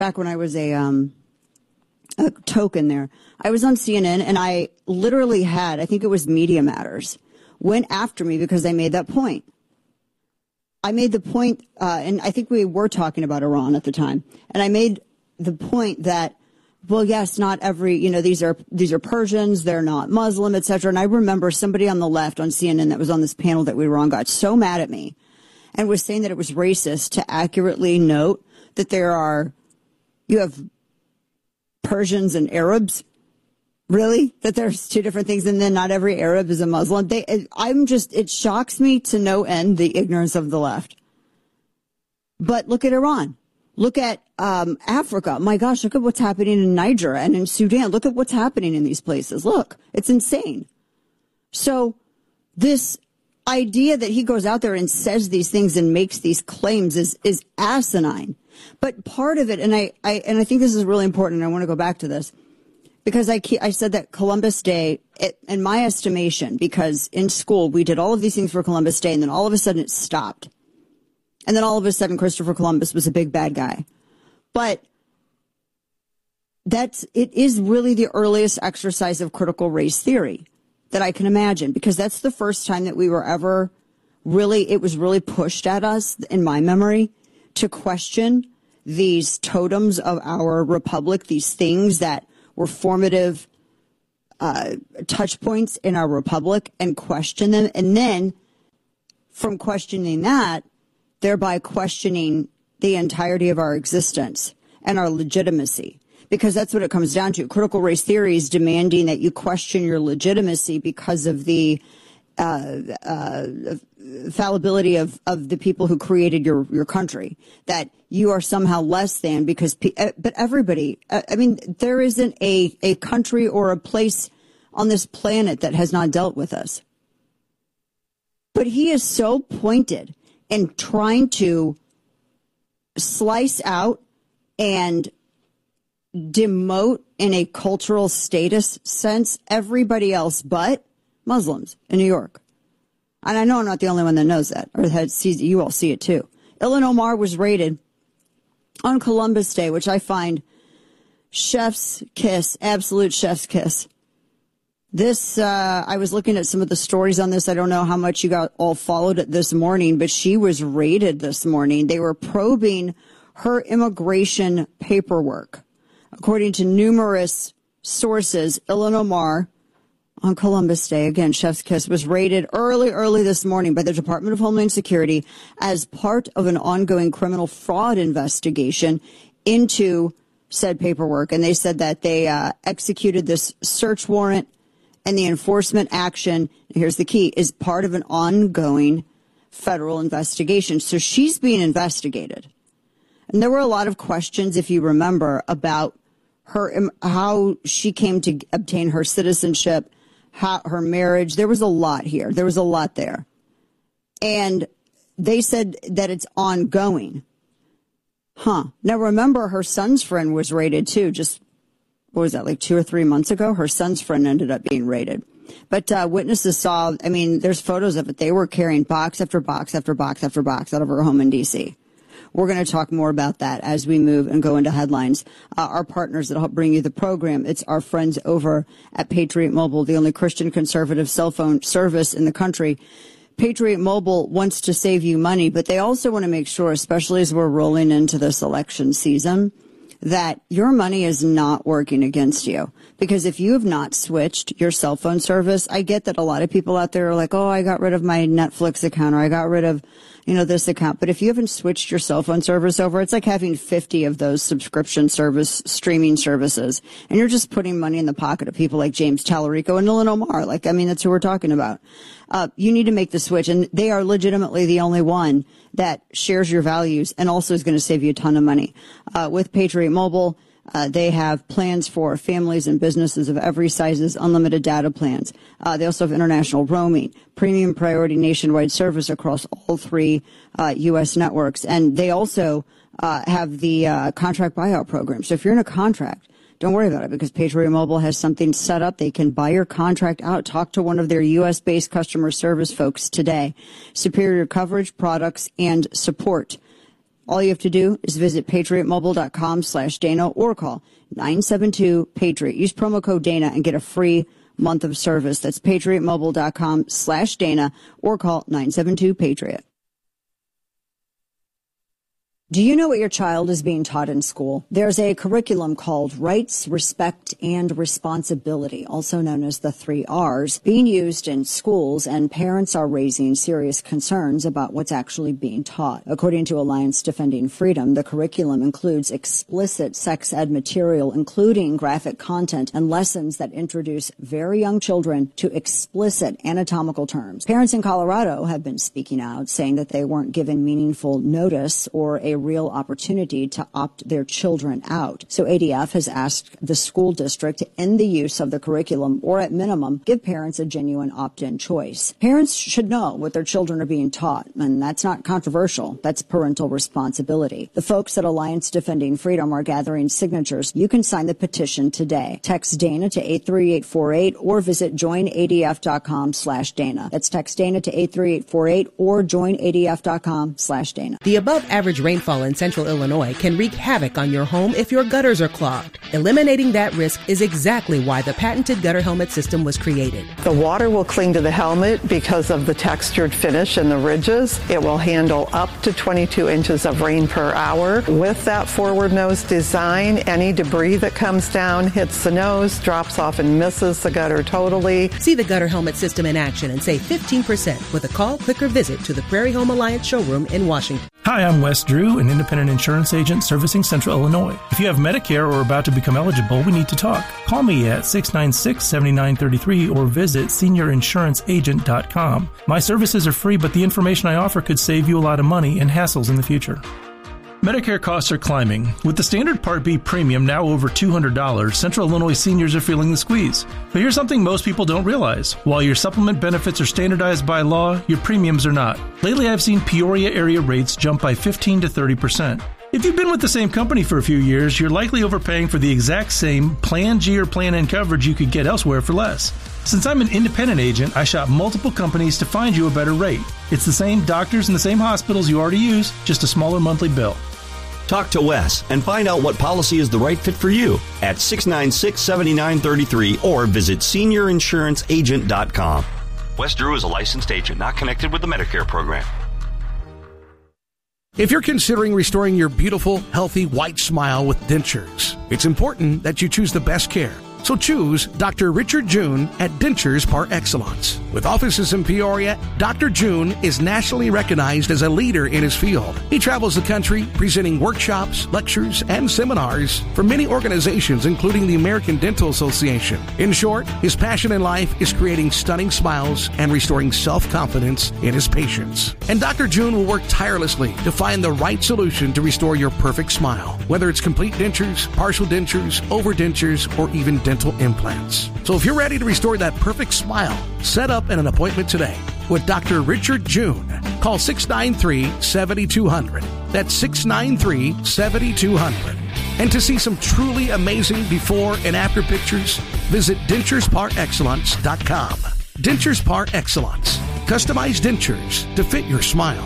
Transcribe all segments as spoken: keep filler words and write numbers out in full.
back when I was a, um, a token there, I was on C N N and I literally had, I think it was Media Matters, went after me because I made that point. I made the point, uh, and I think we were talking about Iran at the time, and I made the point that, well, yes, not every, you know, these are these are Persians, they're not Muslim, et cetera. And I remember somebody on the left on C N N that was on this panel that we were on got so mad at me and was saying that it was racist to accurately note that there are, you have Persians and Arabs. Really? That there's two different things, and then not every Arab is a Muslim? They, it, I'm just, it shocks me to no end, the ignorance of the left. But look at Iran. Look at um, Africa. My gosh, look at what's happening in Niger and in Sudan. Look at what's happening in these places. Look, it's insane. So this idea that he goes out there and says these things and makes these claims is, is asinine. But part of it, and I, I, and I think this is really important, and I want to go back to this, because I, I said that Columbus Day, it, in my estimation, because in school we did all of these things for Columbus Day, and then all of a sudden it stopped. And then all of a sudden Christopher Columbus was a big bad guy. But that's, it is really the earliest exercise of critical race theory that I can imagine, because that's the first time that we were ever really, it was really pushed at us, in my memory, to question these totems of our republic, these things that were formative uh, touch points in our republic, and question them. And then from questioning that, thereby questioning the entirety of our existence and our legitimacy. Because that's what it comes down to. Critical race theory is demanding that you question your legitimacy because of the uh, uh, fallibility of, of the people who created your, your country. That you are somehow less than because, but everybody, I mean, there isn't a, a country or a place on this planet that has not dealt with us. But he is so pointed in trying to slice out and demote in a cultural status sense everybody else but Muslims in New York. And I know I'm not the only one that knows that, or that sees it. You all see it too. Ilhan Omar was raided on Columbus Day, which I find chef's kiss, absolute chef's kiss. This, uh, I was looking at some of the stories on this. I don't know how much you got all followed it this morning, but she was raided this morning. They were probing her immigration paperwork. According to numerous sources, Ilhan Omar, on Columbus Day, again, chef's kiss, was raided early, early this morning by the Department of Homeland Security as part of an ongoing criminal fraud investigation into said paperwork. And they said that they uh, executed this search warrant, and the enforcement action, here's the key, is part of an ongoing federal investigation. So she's being investigated. And there were a lot of questions, if you remember, about her, how she came to obtain her citizenship, how, her marriage. There was a lot here. There was a lot there. And they said that it's ongoing. Huh. Now, remember, her son's friend was raided, too, just what was that, like two or three months ago? Her son's friend ended up being raided. But uh, witnesses saw, I mean, there's photos of it. They were carrying box after box after box after box out of her home in D C. We're going to talk more about that as we move and go into headlines. Uh, our partners that help bring you the program, it's our friends over at Patriot Mobile, the only Christian conservative cell phone service in the country. Patriot Mobile wants to save you money, but they also want to make sure, especially as we're rolling into this election season, that your money is not working against you. Because if you have not switched your cell phone service, I get that a lot of people out there are like, oh, I got rid of my Netflix account, or I got rid of, you know, this account. But if you haven't switched your cell phone service over, it's like having fifty of those subscription service streaming services. And you're just putting money in the pocket of people like James Tallarico and Ilhan Omar. Like, I mean, that's who we're talking about. Uh, you need to make the switch. And they are legitimately the only one that shares your values and also is going to save you a ton of money. Uh, with Patriot Mobile, uh, they have plans for families and businesses of every sizes, unlimited data plans. Uh, they also have international roaming, premium priority nationwide service across all three uh, U S networks. And they also uh, have the uh, contract buyout program. So if you're in a contract, don't worry about it, because Patriot Mobile has something set up. They can buy your contract out. Talk to one of their U S-based customer service folks today. Superior coverage, products, and support. All you have to do is visit patriotmobile.com slash Dana or call nine seven two Patriot. Use promo code Dana and get a free month of service. That's patriotmobile.com slash Dana or call nine seven two Patriot. Do you know what your child is being taught in school? There's a curriculum called Rights, Respect, and Responsibility, also known as the three R's, being used in schools, and parents are raising serious concerns about what's actually being taught. According to Alliance Defending Freedom, the curriculum includes explicit sex ed material, including graphic content and lessons that introduce very young children to explicit anatomical terms. Parents in Colorado have been speaking out, saying that they weren't given meaningful notice or a real opportunity to opt their children out. So A D F has asked the school district to end the use of the curriculum or at minimum give parents a genuine opt-in choice. Parents should know what their children are being taught, and that's not controversial. That's parental responsibility. The folks at Alliance Defending Freedom are gathering signatures. You can sign the petition today. Text Dana to eight three eight four eight or visit joinadf.com slash Dana. That's text Dana to eight three eight four eight or joinadf.com slash Dana. The above average rainfall in central Illinois can wreak havoc on your home if your gutters are clogged. Eliminating that risk is exactly why the patented gutter helmet system was created. The water will cling to the helmet because of the textured finish and the ridges. It will handle up to twenty-two inches of rain per hour. With that forward nose design, any debris that comes down hits the nose, drops off and misses the gutter totally. See the gutter helmet system in action and save fifteen percent with a call, click, or visit to the Prairie Home Alliance showroom in Washington. Hi, I'm Wes Drew, an independent insurance agent servicing Central Illinois. If you have Medicare or are about to become eligible, we need to talk. Call me at six nine six, seven nine three three or visit senior insurance agent dot com. My services are free, but the information I offer could save you a lot of money and hassles in the future. Medicare costs are climbing. With the standard Part B premium now over two hundred dollars, Central Illinois seniors are feeling the squeeze. But here's something most people don't realize. While your supplement benefits are standardized by law, your premiums are not. Lately, I've seen Peoria area rates jump by fifteen to thirty percent. If you've been with the same company for a few years, you're likely overpaying for the exact same Plan G or Plan N coverage you could get elsewhere for less. Since I'm an independent agent, I shop multiple companies to find you a better rate. It's the same doctors and the same hospitals you already use, just a smaller monthly bill. Talk to Wes and find out what policy is the right fit for you at six nine six, seven nine three three or visit senior insurance agent dot com. Wes Drew is a licensed agent not connected with the Medicare program. If you're considering restoring your beautiful, healthy, white smile with dentures, it's important that you choose the best care. So choose Doctor Richard June at Dentures Par Excellence. With offices in Peoria, Doctor June is nationally recognized as a leader in his field. He travels the country presenting workshops, lectures, and seminars for many organizations, including the American Dental Association. In short, his passion in life is creating stunning smiles and restoring self-confidence in his patients. And Doctor June will work tirelessly to find the right solution to restore your perfect smile, whether it's complete dentures, partial dentures, overdentures, or even dental implants. So if you're ready to restore that perfect smile, set up an appointment today with Doctor Richard June. Call six nine three, seven two zero zero. That's six nine three, seven two zero zero. And to see some truly amazing before and after pictures, visit dentures par excellence dot com. Dentures Par Excellence. Customized dentures to fit your smile.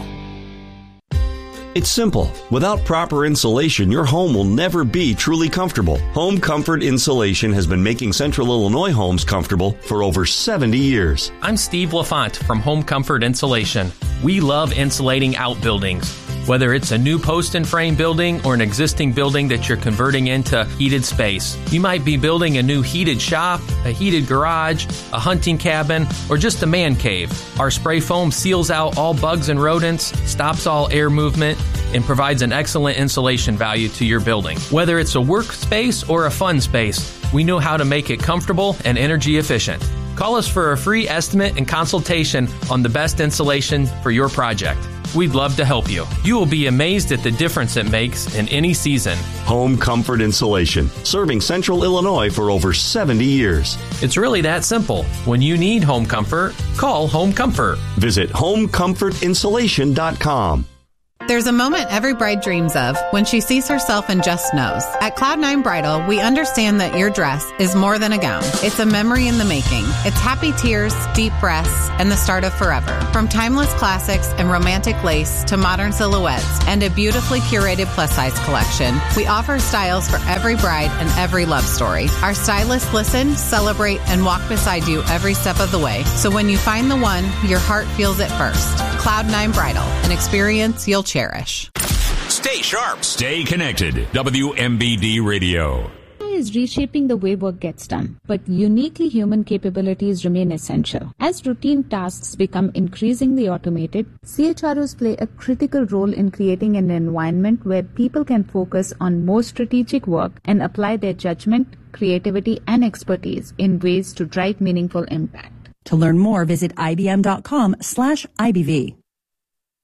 It's simple. Without proper insulation, your home will never be truly comfortable. Home Comfort Insulation has been making Central Illinois homes comfortable for over seventy years. I'm Steve LaFont from Home Comfort Insulation. We love insulating outbuildings. Whether it's a new post and frame building or an existing building that you're converting into heated space. You might be building a new heated shop, a heated garage, a hunting cabin, or just a man cave. Our spray foam seals out all bugs and rodents, stops all air movement, and provides an excellent insulation value to your building. Whether it's a workspace or a fun space, we know how to make it comfortable and energy efficient. Call us for a free estimate and consultation on the best insulation for your project. We'd love to help you. You will be amazed at the difference it makes in any season. Home Comfort Insulation, serving Central Illinois for over seventy years. It's really that simple. When you need home comfort, call Home Comfort. Visit home comfort insulation dot com. There's a moment every bride dreams of when she sees herself and just knows. At Cloud nine Bridal, we understand that your dress is more than a gown. It's a memory in the making. It's happy tears, deep breaths, and the start of forever. From timeless classics and romantic lace to modern silhouettes and a beautifully curated plus-size collection, we offer styles for every bride and every love story. Our stylists listen, celebrate, and walk beside you every step of the way. So when you find the one, your heart feels it first. Cloud nine Bridal, an experience you'll cherish. Stay sharp. Stay connected. W M B D Radio. A I is reshaping the way work gets done, but uniquely human capabilities remain essential. As routine tasks become increasingly automated, C H R Os play a critical role in creating an environment where people can focus on more strategic work and apply their judgment, creativity, and expertise in ways to drive meaningful impact. To learn more, visit ibm.com slash IBV.